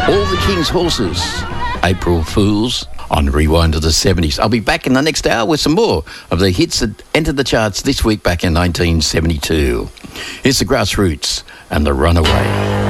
All the King's Horses, April Fools, on Rewind to the 70s. I'll be back in the next hour with some more of the hits that entered the charts this week back in 1972. Here's the Grassroots and The Runaway.